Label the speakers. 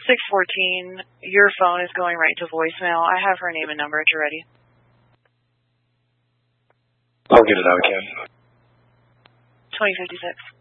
Speaker 1: 614, your phone is going right to voicemail. I have her name and number if you're ready.
Speaker 2: I'll get it out again.
Speaker 1: 2056.